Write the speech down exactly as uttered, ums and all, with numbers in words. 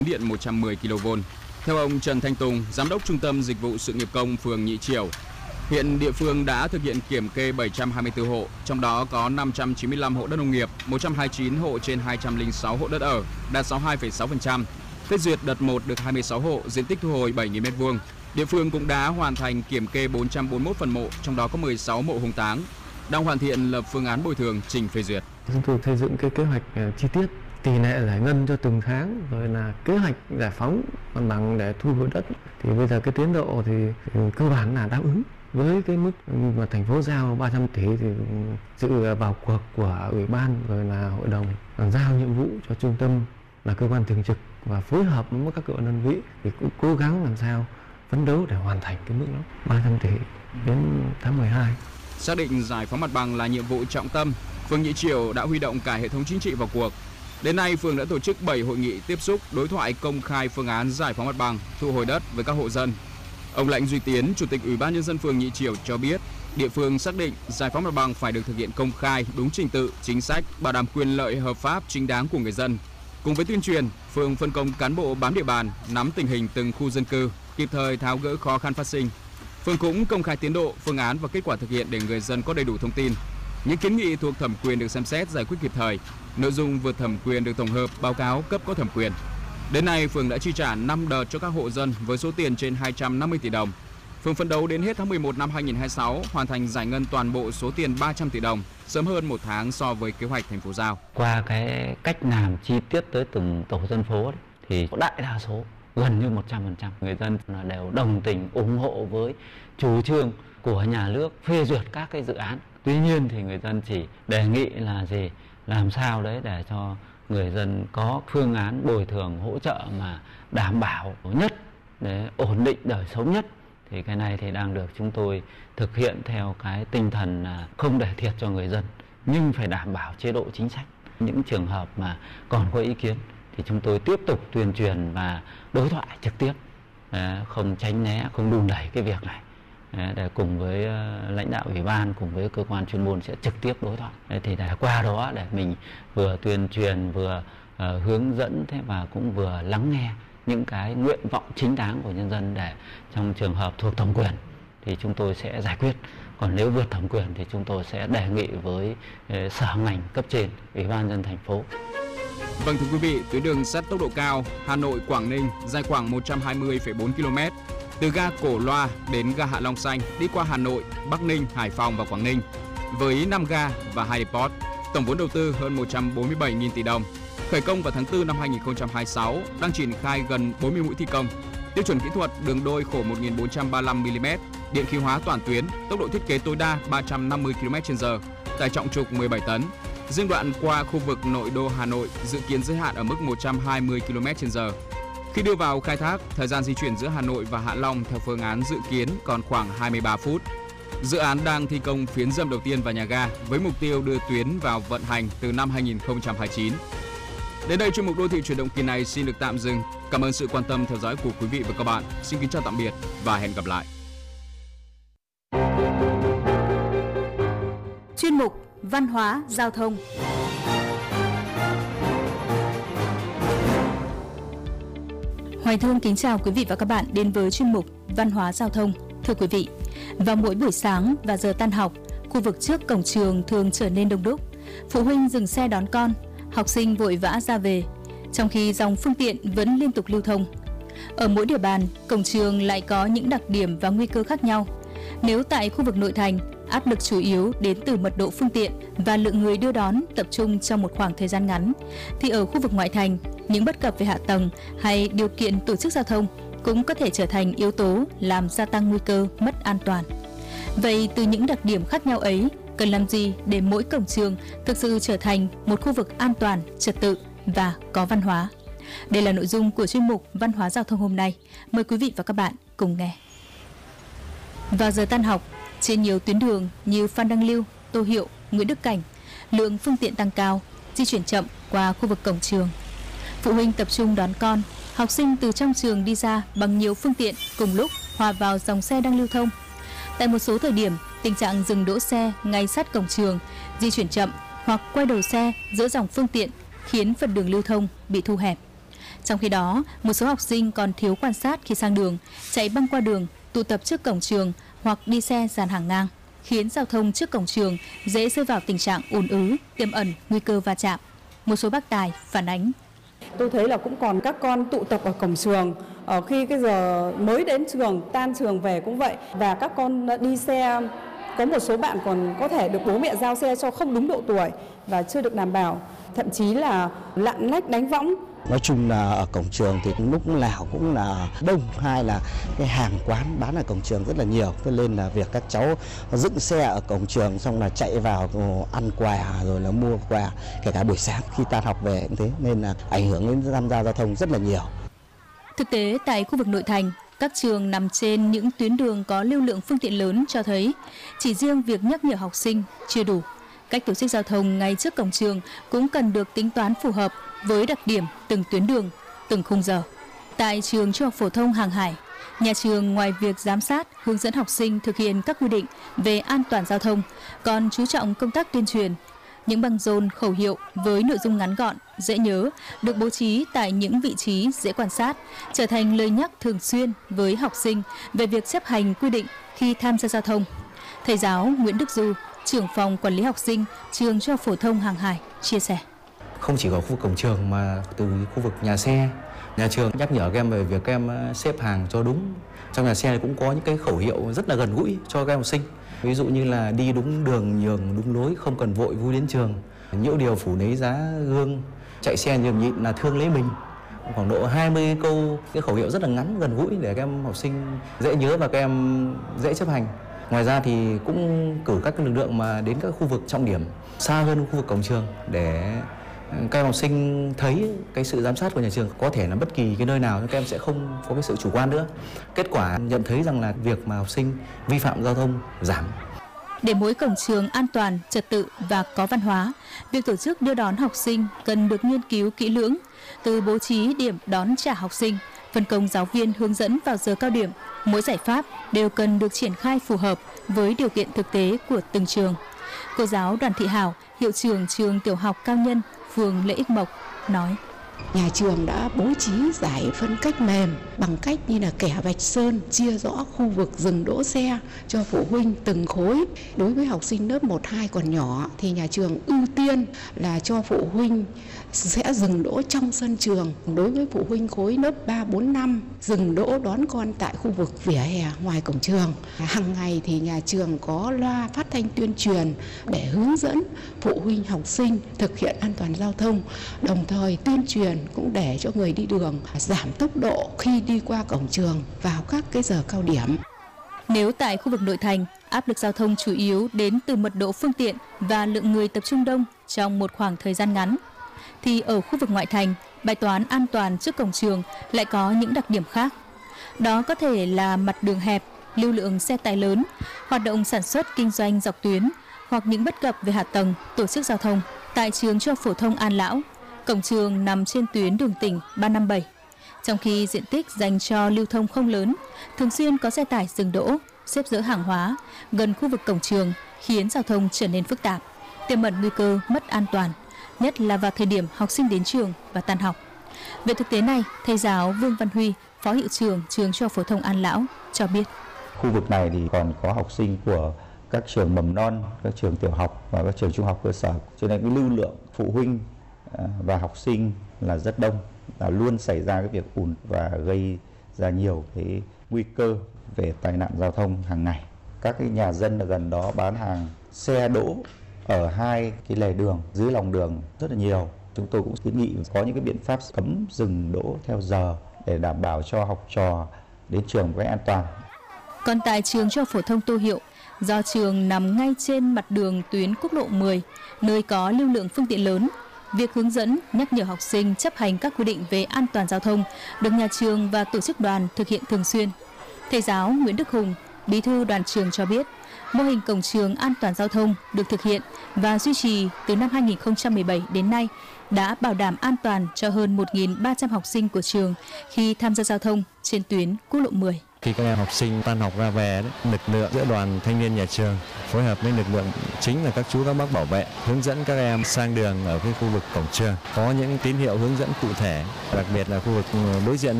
điện một trăm mười ki lô vôn. Theo ông Trần Thanh Tùng, Giám đốc Trung tâm Dịch vụ Sự nghiệp công phường Nhị Chiểu, hiện địa phương đã thực hiện kiểm kê bảy trăm hai mươi tư hộ, trong đó có năm trăm chín mươi lăm hộ đất nông nghiệp, một trăm hai mươi chín hộ trên hai trăm lẻ sáu hộ đất ở, đạt sáu mươi hai phẩy sáu phần trăm. Phê duyệt đợt một được hai mươi sáu hộ, diện tích thu hồi bảy nghìn mét vuông. Địa phương cũng đã hoàn thành kiểm kê bốn trăm bốn mươi mốt phần mộ, trong đó có mười sáu mộ hùng táng. Đang hoàn thiện lập phương án bồi thường trình phê duyệt. Chúng tôi xây dựng cái kế hoạch chi tiết, tỷ lệ giải ngân cho từng tháng, rồi là kế hoạch giải phóng mặt bằng để thu hồi đất. Thì bây giờ cái tiến độ thì, thì cơ bản là đáp ứng. Với cái mức mà thành phố giao ba trăm tỷ thì sự vào cuộc của ủy ban rồi là hội đồng giao nhiệm vụ cho trung tâm là cơ quan thường trực và phối hợp với các cơ quan đơn vị thì cũng cố gắng làm sao phấn đấu để hoàn thành cái mức đó ba trăm tỷ đến tháng mười hai. Xác định giải phóng mặt bằng là nhiệm vụ trọng tâm, phường Nhị Chiểu đã huy động cả hệ thống chính trị vào cuộc. Đến nay, phường đã tổ chức bảy hội nghị tiếp xúc, đối thoại công khai phương án giải phóng mặt bằng, thu hồi đất với các hộ dân. Ông Lãnh Duy Tiến, Chủ tịch Ủy ban Nhân dân phường Nhị Chiểu cho biết, địa phương xác định giải phóng mặt bằng phải được thực hiện công khai, đúng trình tự, chính sách, bảo đảm quyền lợi hợp pháp chính đáng của người dân. Cùng với tuyên truyền, phường phân công cán bộ bám địa bàn, nắm tình hình từng khu dân cư, kịp thời tháo gỡ khó khăn phát sinh. Phường cũng công khai tiến độ, phương án và kết quả thực hiện để người dân có đầy đủ thông tin. Những kiến nghị thuộc thẩm quyền được xem xét giải quyết kịp thời, nội dung vượt thẩm quyền được tổng hợp báo cáo cấp có thẩm quyền. Đến nay, phường đã chi trả năm đợt cho các hộ dân với số tiền trên hai trăm năm mươi tỷ đồng. Phường phấn đấu đến hết tháng mười một năm hai nghìn không trăm hai mươi sáu hoàn thành giải ngân toàn bộ số tiền ba trăm tỷ đồng, sớm hơn một tháng so với kế hoạch thành phố giao. Qua cái cách làm chi tiết tới từng tổ dân phố ấy, thì đại đa số gần như một trăm phần trăm người dân là đều đồng tình ủng hộ với chủ trương của nhà nước phê duyệt các cái dự án. Tuy nhiên thì người dân chỉ đề nghị là gì, làm sao đấy để cho người dân có phương án bồi thường hỗ trợ mà đảm bảo nhất để ổn định đời sống nhất. Thì cái này thì đang được chúng tôi thực hiện theo cái tinh thần là không để thiệt cho người dân, nhưng phải đảm bảo chế độ chính sách. Những trường hợp mà còn có ý kiến thì chúng tôi tiếp tục tuyên truyền và đối thoại trực tiếp, không tránh né, không đùn đẩy cái việc này, để cùng với lãnh đạo ủy ban, cùng với cơ quan chuyên môn sẽ trực tiếp đối thoại. Thì để qua đó để mình vừa tuyên truyền, vừa uh, hướng dẫn thế và cũng vừa lắng nghe những cái nguyện vọng chính đáng của nhân dân, để trong trường hợp thuộc thẩm quyền thì chúng tôi sẽ giải quyết. Còn nếu vượt thẩm quyền thì chúng tôi sẽ đề nghị với uh, sở ngành cấp trên, Ủy ban nhân dân thành phố. Vâng, thưa quý vị, tuyến đường sắt tốc độ cao Hà Nội - Quảng Ninh dài khoảng một trăm hai mươi phẩy bốn ki lô mét, từ ga Cổ Loa đến ga Hạ Long Xanh, đi qua Hà Nội, Bắc Ninh, Hải Phòng và Quảng Ninh, với năm ga và hai depot, tổng vốn đầu tư hơn một trăm bốn mươi bảy nghìn tỷ đồng. Khởi công vào tháng tư năm hai nghìn không trăm hai mươi sáu, đang triển khai gần bốn mươi mũi thi công. Tiêu chuẩn kỹ thuật đường đôi khổ một nghìn bốn trăm ba mươi lăm mi li mét, điện khí hóa toàn tuyến, tốc độ thiết kế tối đa ba trăm năm mươi ki lô mét trên giờ, tải trọng trục mười bảy tấn. Riêng đoạn qua khu vực nội đô Hà Nội dự kiến giới hạn ở mức một trăm hai mươi ki lô mét trên giờ. Khi đưa vào khai thác, thời gian di chuyển giữa Hà Nội và Hạ Long theo phương án dự kiến còn khoảng hai mươi ba phút. Dự án đang thi công phiến dầm đầu tiên vào nhà ga với mục tiêu đưa tuyến vào vận hành từ năm hai nghìn không trăm hai mươi chín. Đến đây, chuyên mục Đô thị chuyển động kỳ này xin được tạm dừng. Cảm ơn sự quan tâm theo dõi của quý vị và các bạn. Xin kính chào tạm biệt và hẹn gặp lại. Chuyên mục Văn hóa giao thông. Hoài Thương kính chào quý vị và các bạn đến với chuyên mục Văn hóa giao thông. Thưa quý vị, vào mỗi buổi sáng và giờ tan học, khu vực trước cổng trường thường trở nên đông đúc. Phụ huynh dừng xe đón con, học sinh vội vã ra về, trong khi dòng phương tiện vẫn liên tục lưu thông. Ở mỗi địa bàn, cổng trường lại có những đặc điểm và nguy cơ khác nhau. Nếu tại khu vực nội thành, áp lực chủ yếu đến từ mật độ phương tiện và lượng người đưa đón tập trung trong một khoảng thời gian ngắn, thì ở khu vực ngoại thành, những bất cập về hạ tầng hay điều kiện tổ chức giao thông cũng có thể trở thành yếu tố làm gia tăng nguy cơ mất an toàn. Vậy từ những đặc điểm khác nhau ấy, cần làm gì để mỗi cổng trường thực sự trở thành một khu vực an toàn, trật tự và có văn hóa? Đây là nội dung của chuyên mục Văn hóa giao thông hôm nay. Mời quý vị và các bạn cùng nghe. Vào giờ tan học, trên nhiều tuyến đường như Phan Đăng Lưu, Tô Hiệu, Nguyễn Đức Cảnh, lượng phương tiện tăng cao, di chuyển chậm qua khu vực cổng trường. Phụ huynh tập trung đón con, học sinh từ trong trường đi ra bằng nhiều phương tiện cùng lúc hòa vào dòng xe đang lưu thông. Tại một số thời điểm, tình trạng dừng đỗ xe ngay sát cổng trường, di chuyển chậm hoặc quay đầu xe giữa dòng phương tiện khiến phần đường lưu thông bị thu hẹp. Trong khi đó, một số học sinh còn thiếu quan sát khi sang đường, chạy băng qua đường, tụ tập trước cổng trường hoặc đi xe dàn hàng ngang, khiến giao thông trước cổng trường dễ rơi vào tình trạng ùn ứ, tiềm ẩn nguy cơ va chạm. Một số bác tài phản ánh. Tôi thấy là cũng còn các con tụ tập ở cổng trường, ở khi cái giờ mới đến trường, tan trường về cũng vậy. Và các con đi xe, có một số bạn còn có thể được bố mẹ giao xe cho không đúng độ tuổi và chưa được đảm bảo, thậm chí là lạng lách đánh võng. Nói chung là ở cổng trường thì lúc nào cũng là đông, hai là cái hàng quán bán ở cổng trường rất là nhiều, cho nên là việc các cháu dựng xe ở cổng trường xong là chạy vào ăn quà rồi là mua quà, kể cả buổi sáng khi tan học về cũng thế, nên là ảnh hưởng đến tham gia giao thông rất là nhiều. Thực tế tại khu vực nội thành, các trường nằm trên những tuyến đường có lưu lượng phương tiện lớn cho thấy chỉ riêng việc nhắc nhở học sinh chưa đủ. Cách tổ chức giao thông ngay trước cổng trường cũng cần được tính toán phù hợp với đặc điểm từng tuyến đường, từng khung giờ. Tại trường Trung học phổ thông Hàng Hải, nhà trường ngoài việc giám sát, hướng dẫn học sinh thực hiện các quy định về an toàn giao thông, còn chú trọng công tác tuyên truyền. Những băng rôn khẩu hiệu với nội dung ngắn gọn, dễ nhớ được bố trí tại những vị trí dễ quan sát, trở thành lời nhắc thường xuyên với học sinh về việc chấp hành quy định khi tham gia giao thông. Thầy giáo Nguyễn Đức Du, trưởng phòng quản lý học sinh, trường Trung học phổ thông Hàng Hải chia sẻ. Không chỉ có khu vực cổng trường mà từ khu vực nhà xe, nhà trường nhắc nhở các em về việc các em xếp hàng cho đúng. Trong nhà xe cũng có những cái khẩu hiệu rất là gần gũi cho các em học sinh. Ví dụ như là đi đúng đường, nhường đúng lối, không cần vội vui đến trường. Nhiễu điều phủ nấy giá gương, chạy xe nhường nhịn là thương lấy mình. Khoảng độ hai mươi câu, cái khẩu hiệu rất là ngắn, gần gũi để các em học sinh dễ nhớ và các em dễ chấp hành. Ngoài ra thì cũng cử các lực lượng mà đến các khu vực trọng điểm xa hơn khu vực cổng trường để các em học sinh thấy cái sự giám sát của nhà trường, có thể là bất kỳ cái nơi nào các em sẽ không có cái sự chủ quan nữa. Kết quả nhận thấy rằng là việc mà học sinh vi phạm giao thông giảm. Để mỗi cổng trường an toàn, trật tự và có văn hóa, việc tổ chức đưa đón học sinh cần được nghiên cứu kỹ lưỡng, từ bố trí điểm đón trả học sinh, phân công giáo viên hướng dẫn vào giờ cao điểm. Mỗi giải pháp đều cần được triển khai phù hợp với điều kiện thực tế của từng trường. Cô giáo Đoàn Thị Hảo, hiệu trưởng trường tiểu học Cao Nhân, phường Lễ Ích Mộc nói: Nhà trường đã bố trí giải phân cách mềm bằng cách như là kẻ vạch sơn, chia rõ khu vực dừng đỗ xe cho phụ huynh từng khối. Đối với học sinh lớp một, hai còn nhỏ thì nhà trường ưu tiên là cho phụ huynh sẽ dừng đỗ trong sân trường. Đối với phụ huynh khối lớp ba, bốn, năm dừng đỗ đón con tại khu vực vỉa hè ngoài cổng trường. Hàng ngày thì nhà trường có loa phát thanh tuyên truyền để hướng dẫn phụ huynh học sinh thực hiện an toàn giao thông, đồng thời tuyên truyền cũng để cho người đi đường giảm tốc độ khi đi qua cổng trường vào các cái giờ cao điểm. Nếu tại khu vực nội thành, áp lực giao thông chủ yếu đến từ mật độ phương tiện và lượng người tập trung đông trong một khoảng thời gian ngắn, thì ở khu vực ngoại thành, bài toán an toàn trước cổng trường lại có những đặc điểm khác. Đó có thể là mặt đường hẹp, lưu lượng xe tải lớn, hoạt động sản xuất kinh doanh dọc tuyến hoặc những bất cập về hạ tầng, tổ chức giao thông. Tại trường Trung học phổ thông An Lão, cổng trường nằm trên tuyến đường tỉnh ba năm bảy. Trong khi diện tích dành cho lưu thông không lớn, thường xuyên có xe tải dừng đỗ, xếp dỡ hàng hóa gần khu vực cổng trường, khiến giao thông trở nên phức tạp, tiềm ẩn nguy cơ mất an toàn, nhất là vào thời điểm học sinh đến trường và tan học. Về thực tế này, thầy giáo Vương Văn Huy, phó hiệu trưởng trường Trung học phổ thông An Lão cho biết: Khu vực này thì còn có học sinh của các trường mầm non, các trường tiểu học và các trường trung học cơ sở, cho nên cái lưu lượng phụ huynh và học sinh là rất đông, là luôn xảy ra cái việc ùn và gây ra nhiều cái nguy cơ về tai nạn giao thông hàng ngày. Các cái nhà dân ở gần đó bán hàng, xe đỗ ở hai cái lề đường dưới lòng đường rất là nhiều. Chúng tôi cũng kiến nghị có những cái biện pháp cấm dừng đỗ theo giờ để đảm bảo cho học trò đến trường một cách an toàn. Còn tại trường Trung học phổ thông Tô Hiệu, do trường nằm ngay trên mặt đường tuyến quốc lộ mười, nơi có lưu lượng phương tiện lớn, việc hướng dẫn, nhắc nhở học sinh chấp hành các quy định về an toàn giao thông được nhà trường và tổ chức đoàn thực hiện thường xuyên. Thầy giáo Nguyễn Đức Hùng, bí thư đoàn trường cho biết, mô hình cổng trường an toàn giao thông được thực hiện và duy trì từ năm hai nghìn không trăm mười bảy đến nay đã bảo đảm an toàn cho hơn một nghìn ba trăm học sinh của trường khi tham gia giao thông trên tuyến quốc lộ mười. Khi các em học sinh tan học ra về, đấy, lực lượng giữa đoàn thanh niên nhà trường phối hợp với lực lượng chính là các chú các bác bảo vệ hướng dẫn các em sang đường ở cái khu vực cổng trường, có những tín hiệu hướng dẫn cụ thể, đặc biệt là khu vực đối diện